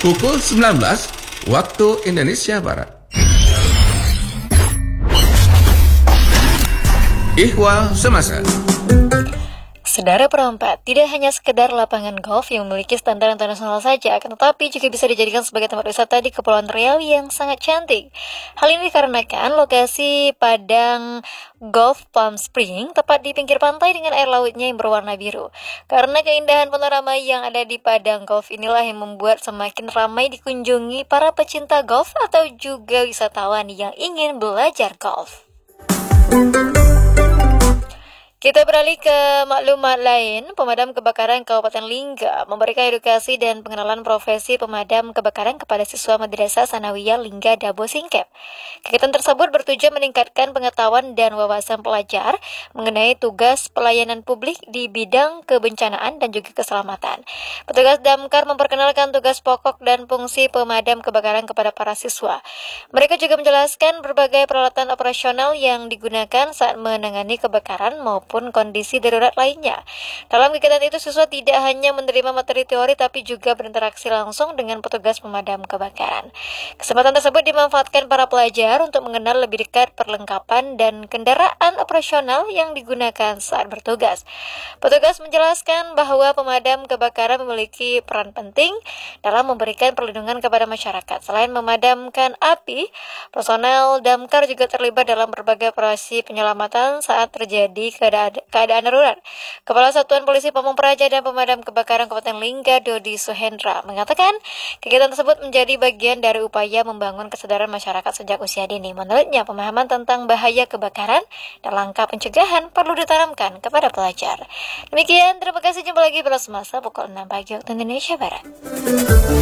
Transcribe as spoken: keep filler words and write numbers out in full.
pukul sembilan belas waktu Indonesia Barat. Ihwal Semasa. Saudara perempat, tidak hanya sekedar lapangan golf yang memiliki standar internasional saja, akan tetapi juga bisa dijadikan sebagai tempat wisata di Kepulauan Riau yang sangat cantik. Hal ini dikarenakan lokasi padang golf Palm Spring tepat di pinggir pantai dengan air lautnya yang berwarna biru. Karena keindahan panorama yang ada di padang golf inilah yang membuat semakin ramai dikunjungi para pecinta golf atau juga wisatawan yang ingin belajar golf. Kita beralih ke maklumat lain. Pemadam kebakaran Kabupaten Lingga memberikan edukasi dan pengenalan profesi pemadam kebakaran kepada siswa Madrasah Sanawiyah Lingga Dabo Singkep. Kegiatan tersebut bertujuan meningkatkan pengetahuan dan wawasan pelajar mengenai tugas pelayanan publik di bidang kebencanaan dan juga keselamatan. Petugas damkar memperkenalkan tugas pokok dan fungsi pemadam kebakaran kepada para siswa. Mereka juga menjelaskan berbagai peralatan operasional yang digunakan saat menangani kebakaran maupun kondisi darurat lainnya. Dalam kegiatan itu, siswa tidak hanya menerima materi teori tapi juga berinteraksi langsung dengan petugas pemadam kebakaran. Kesempatan tersebut dimanfaatkan para pelajar untuk mengenal lebih dekat perlengkapan dan kendaraan operasional yang digunakan saat bertugas. Petugas menjelaskan bahwa pemadam kebakaran memiliki peran penting dalam memberikan perlindungan kepada masyarakat. Selain memadamkan api, personel damkar juga terlibat dalam berbagai operasi penyelamatan saat terjadi keadaan keadaan darurat. Kepala Satuan Polisi Pamung Praja dan Pemadam Kebakaran Kabupaten Lingga, Dodi Suhendra, mengatakan kegiatan tersebut menjadi bagian dari upaya membangun kesadaran masyarakat sejak usia dini. Menurutnya, pemahaman tentang bahaya kebakaran dan langkah pencegahan perlu ditanamkan kepada pelajar. Demikian, terima kasih. Jumpa lagi pada semasa pukul enam pagi waktu Indonesia Barat.